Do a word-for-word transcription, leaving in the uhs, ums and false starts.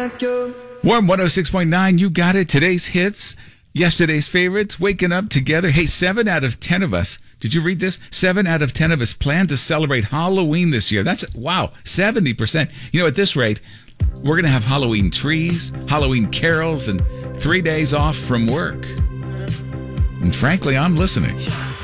like you. Warm one oh six point nine, you got it. Today's hits, yesterday's favorites, waking up together. Hey, seven out of ten of us, did you read this? Seven out of ten of us plan to celebrate Halloween this year. That's, wow, seventy percent. You know, at this rate, we're going to have Halloween trees, Halloween carols, and three days off from work. And frankly, I'm listening.